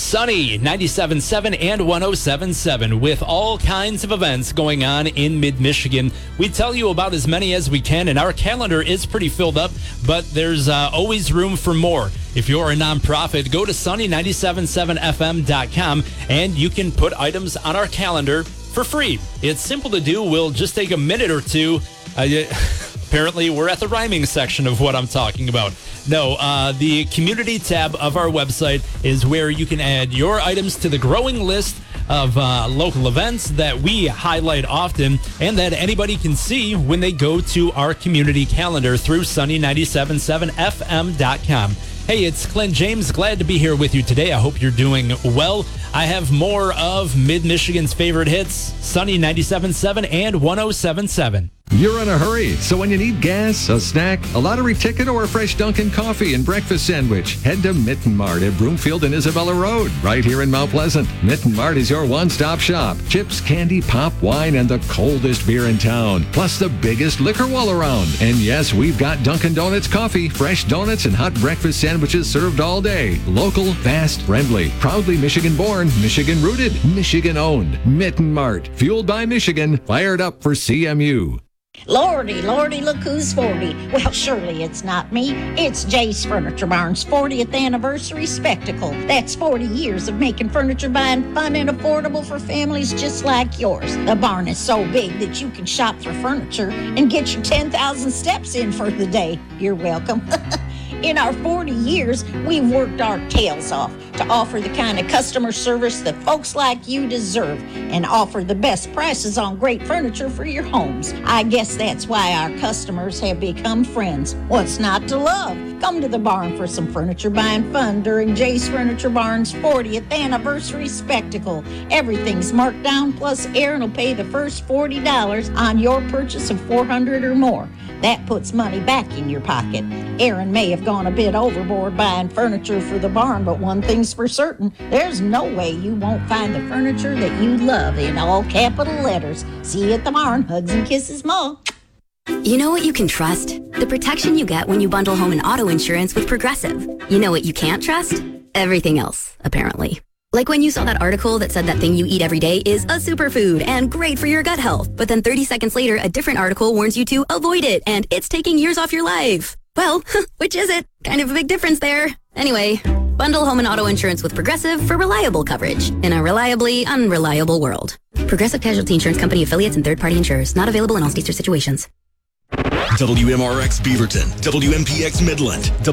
Sunny 97.7 and 107.7 with all kinds of events going on in mid-Michigan. We tell you about as many as we can, and our calendar is pretty filled up, but there's always room for more. If you're a nonprofit, go to sunny977fm.com and you can put items on our calendar for free. It's simple to do. We'll just take a minute or two. Apparently, we're at the rhyming section of what I'm talking about. No, the community tab of our website is where you can add your items to the growing list of local events that we highlight often and that anybody can see when they go to our community calendar through sunny977fm.com. Hey, it's Clint James. Glad to be here with you today. I hope you're doing well. I have more of Mid-Michigan's favorite hits, Sunny 97.7 and 107.7. You're in a hurry, so when you need gas, a snack, a lottery ticket, or a fresh Dunkin' coffee and breakfast sandwich, head to Mitten Mart at Broomfield and Isabella Road, right here in Mount Pleasant. Mitten Mart is your one-stop shop. Chips, candy, pop, wine, and the coldest beer in town, plus the biggest liquor wall around. And yes, we've got Dunkin' Donuts coffee, fresh donuts, and hot breakfast sandwiches served all day. Local, fast, friendly, proudly Michigan-born, Michigan-rooted, Michigan-owned. Mitten Mart, fueled by Michigan, fired up for CMU. Lordy, look who's 40. Well, surely it's not me. It's Jay's Furniture Barn's 40th anniversary spectacle. That's 40 years of making furniture buying fun and affordable for families just like yours. The barn is so big that you can shop for furniture and get your 10,000 steps in for the day. You're welcome. In our 40 years, we've worked our tails off to offer the kind of customer service that folks like you deserve and offer the best prices on great furniture for your homes. I guess that's why our customers have become friends. What's not to love? Come to the barn for some furniture buying fun during Jay's Furniture Barn's 40th anniversary spectacle. Everything's marked down, plus Aaron will pay the first $40 on your purchase of $400 or more. That puts money back in your pocket. Aaron may have gone a bit overboard buying furniture for the barn, but one thing's for certain, there's no way you won't find the furniture that you love in all capital letters. See you at the barn. Hugs and kisses, Ma. You know what you can trust? The protection you get when you bundle home and auto insurance with Progressive. You know what you can't trust? Everything else, apparently. Like when you saw that article that said that thing you eat every day is a superfood and great for your gut health, but then 30 seconds later, a different article warns you to avoid it and it's taking years off your life. Well, which is it? Kind of a big difference there. Anyway, bundle home and auto insurance with Progressive for reliable coverage in a reliably unreliable world. Progressive Casualty Insurance Company affiliates and third-party insurers. Not available in all states or situations. WMRX Beaverton, WMPX Midland,